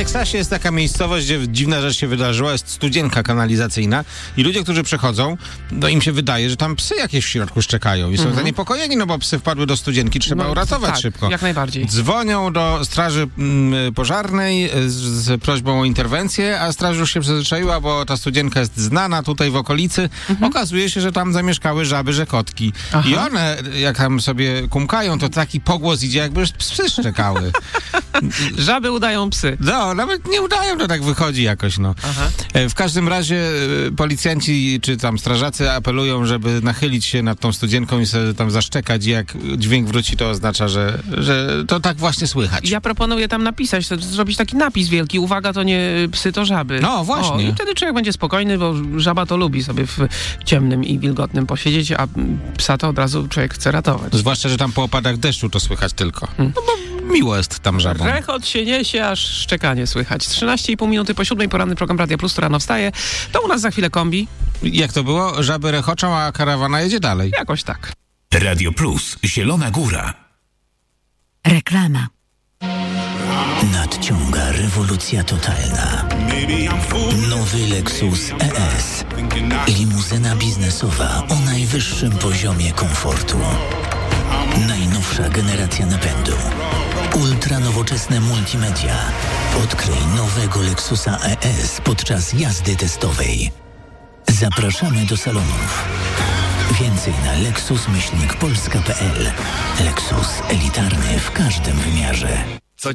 Teksasie jest taka miejscowość, gdzie dziwna rzecz się wydarzyła, jest studzienka kanalizacyjna i ludzie, którzy przechodzą, no im się wydaje, że tam psy jakieś w środku szczekają i są zaniepokojeni, no bo psy wpadły do studzienki, trzeba uratować tak, szybko. Jak najbardziej. Dzwonią do straży pożarnej z prośbą o interwencję, a straż już się przyzwyczaiła, bo ta studzienka jest znana tutaj w okolicy. Okazuje się, że tam zamieszkały żaby, rzekotki. I one, jak tam sobie kumkają, to taki pogłos idzie, jakby psy szczekały. Żaby udają psy. No, nawet nie udają, to tak wychodzi jakoś, no. W każdym razie policjanci czy tam strażacy apelują, żeby nachylić się nad tą studzienką i sobie tam zaszczekać i jak dźwięk wróci, to oznacza, że to tak właśnie słychać. Ja proponuję tam napisać, zrobić taki napis wielki. Uwaga, to nie psy, to żaby. No, właśnie. I wtedy człowiek będzie spokojny, bo żaba to lubi sobie w ciemnym i wilgotnym posiedzieć, a psa to od razu człowiek chce ratować. Zwłaszcza, że tam po opadach deszczu to słychać tylko. No bo miło jest tam żabą. Rechot się niesie, aż szczekanie słychać. 13,5 minuty po 7, poranny program Radia Plus, to rano wstaje. To u nas za chwilę kombi. Jak to było? Żaby rechoczą, a karawana jedzie dalej. Jakoś tak. Radio Plus, Zielona Góra. Reklama. Nadciąga rewolucja totalna. Nowy Lexus ES. Limuzyna biznesowa o najwyższym poziomie komfortu. Najnowsza generacja napędu. Ultra nowoczesne multimedia. Odkryj nowego Lexusa ES podczas jazdy testowej. Zapraszamy do salonów. Więcej na lexus-polska.pl. Lexus elitarny w każdym wymiarze.